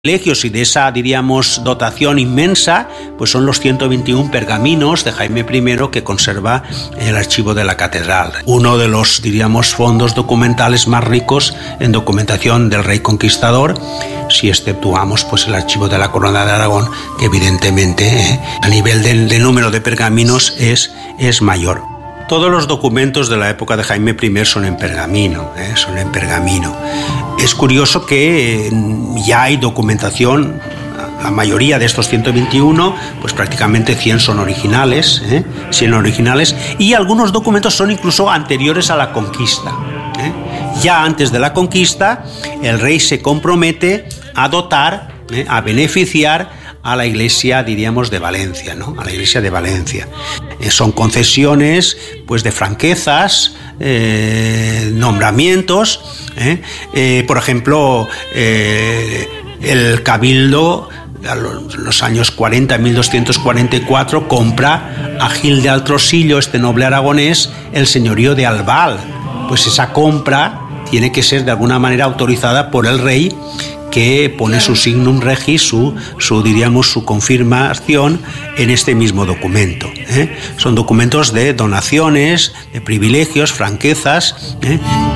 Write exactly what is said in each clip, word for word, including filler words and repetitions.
privilegios y de esa, diríamos, dotación inmensa, pues son los ciento veintiún pergaminos de Jaime primero que conserva el archivo de la catedral. Uno de los, diríamos, fondos documentales más ricos en documentación del rey conquistador, si exceptuamos pues el archivo de la Corona de Aragón, que evidentemente eh, a nivel del, del número de pergaminos es, es mayor. Todos los documentos de la época de Jaime primero son en pergamino, ¿eh? son en pergamino. Es curioso que eh, ya hay documentación, la mayoría de estos ciento veintiuno, pues prácticamente cien son originales, ¿eh? cien originales, y algunos documentos son incluso anteriores a la conquista. ¿eh? Ya antes de la conquista, el rey se compromete a dotar, ¿eh? a beneficiar a la iglesia, diríamos, de Valencia, ¿no? A la iglesia de Valencia. Eh, son concesiones, pues, de franquezas, eh, nombramientos. ¿eh? Eh, por ejemplo, eh, el cabildo, a los, los años cuarenta, mil doscientos cuarenta y cuatro, compra a Gil de Altrosillo, este noble aragonés, el señorío de Albal. Pues esa compra tiene que ser de alguna manera autorizada por el rey, que pone su signum regis, su, su, diríamos, su confirmación en este mismo documento. ¿eh? Son documentos de donaciones, de privilegios, franquezas. ¿eh?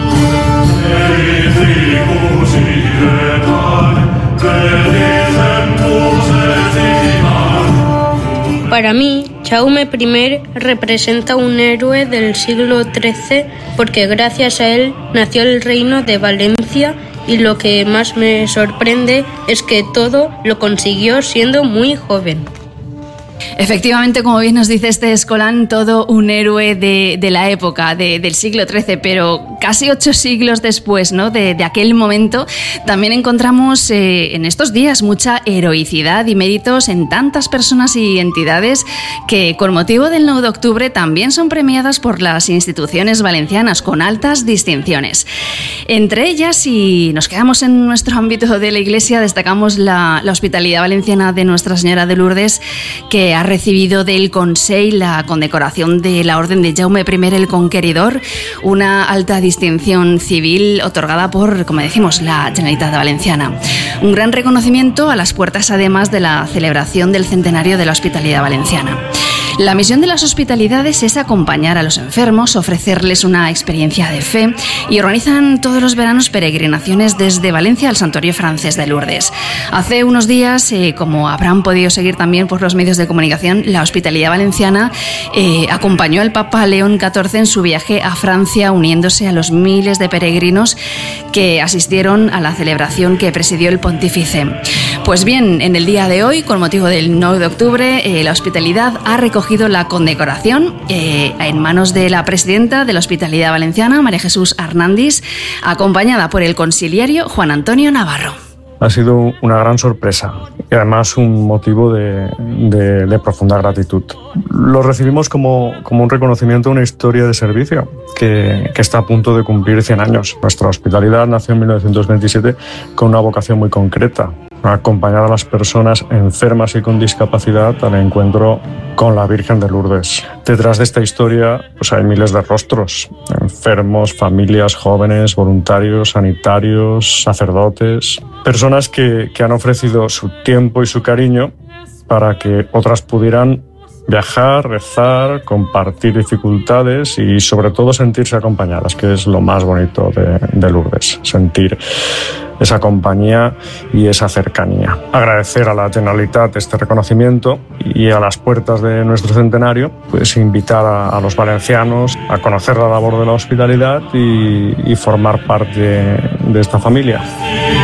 Para mí, Jaume primero representa un héroe del siglo trece porque gracias a él nació el reino de Valencia. Y lo que más me sorprende es que todo lo consiguió siendo muy joven. Efectivamente, como bien nos dice este Escolán, todo un héroe de, de la época, de, del siglo trece, pero casi ocho siglos después, ¿no? de, de aquel momento, también encontramos eh, en estos días mucha heroicidad y méritos en tantas personas y entidades que, con motivo del nueve de octubre, también son premiadas por las instituciones valencianas con altas distinciones. Entre ellas, si nos quedamos en nuestro ámbito de la Iglesia, destacamos la, la Hospitalidad Valenciana de Nuestra Señora de Lourdes, que ha recibido del Consell la condecoración de la Orden de Jaume primero el Conqueridor, una alta distinción civil otorgada por, como decimos, la Generalitat Valenciana. Un gran reconocimiento a las puertas, además, de la celebración del centenario de la Hospitalidad Valenciana. La misión de las hospitalidades es acompañar a los enfermos, ofrecerles una experiencia de fe y organizan todos los veranos peregrinaciones desde Valencia al Santuario Francés de Lourdes. Hace unos días, eh, como habrán podido seguir también por los medios de comunicación, la Hospitalidad Valenciana eh, acompañó al Papa León catorce en su viaje a Francia, uniéndose a los miles de peregrinos que asistieron a la celebración que presidió el pontífice. Pues bien, en el día de hoy, con motivo del nueve de octubre, eh, la Hospitalidad ha recogido la condecoración eh, en manos de la presidenta de la Hospitalidad Valenciana, María Jesús Arnandis, acompañada por el consiliario Juan Antonio Navarro. Ha sido una gran sorpresa y además un motivo de, de, de profunda gratitud. Lo recibimos como, como un reconocimiento a una historia de servicio que, que está a punto de cumplir cien años. Nuestra hospitalidad nació en mil novecientos veintisiete con una vocación muy concreta: acompañar a las personas enfermas y con discapacidad al encuentro con la Virgen de Lourdes. Detrás de esta historia pues hay miles de rostros: enfermos, familias, jóvenes, voluntarios, sanitarios, sacerdotes, personas que, que han ofrecido su tiempo y su cariño para que otras pudieran viajar, rezar, compartir dificultades y sobre todo sentirse acompañadas, que es lo más bonito de, de Lourdes, sentir esa compañía y esa cercanía. Agradecer a la Generalitat este reconocimiento y a las puertas de nuestro centenario, pues invitar a, a los valencianos a conocer la labor de la hospitalidad y, y formar parte de esta familia.